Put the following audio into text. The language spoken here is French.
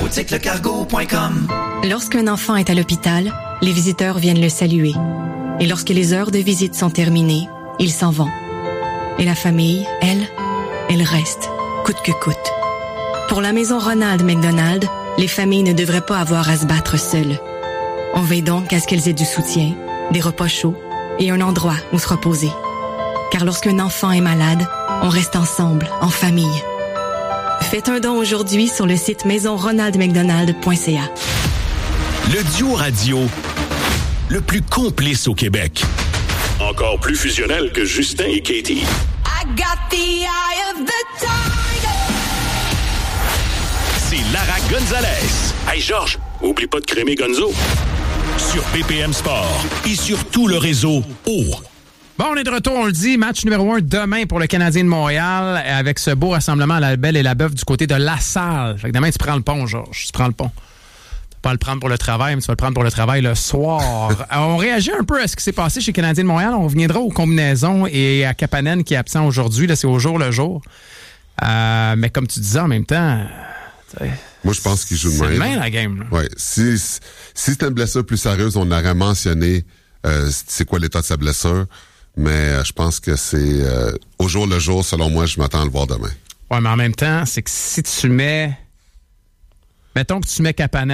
boutiquelecargo.com. Lorsqu'un enfant est à l'hôpital, les visiteurs viennent le saluer. Et lorsque les heures de visite sont terminées, ils s'en vont. Et la famille, elle reste, coûte que coûte. Pour la maison Ronald McDonald, les familles ne devraient pas avoir à se battre seules. On veille donc à ce qu'elles aient du soutien, des repas chauds et un endroit où se reposer. Car lorsqu'un enfant est malade, on reste ensemble, en famille. Faites un don aujourd'hui sur le site maisonronaldmcdonald.ca. Le duo radio le plus complice au Québec. Encore plus fusionnel que Justin et Katie. I got the eye of the tiger. C'est Lara Gonzalez. Hey Georges, oublie pas de crémer Gonzo. Sur BPM Sport et sur tout le réseau O. Bon, on est de retour, on le dit. Match numéro 1 demain pour le Canadien de Montréal avec ce beau rassemblement à la Belle et la Bœuf du côté de La Salle. Fait que demain, tu prends le pont, Georges. Tu prends le pont. Tu vas pas le prendre pour le travail, mais tu vas le prendre pour le travail le soir. On réagit un peu à ce qui s'est passé chez Canadien de Montréal. On reviendra aux combinaisons et à Kapanen qui est absent aujourd'hui. Là, c'est au jour le jour. Mais comme tu disais en même temps... Moi, je pense qu'il joue de même. C'est demain, la game. Oui. Si c'était une blessure plus sérieuse, on aurait mentionné c'est quoi l'état de sa blessure. Mais je pense que c'est au jour le jour, selon moi, je m'attends à le voir demain. Oui, mais en même temps, c'est que si tu mets... Mettons que tu mets Kapanen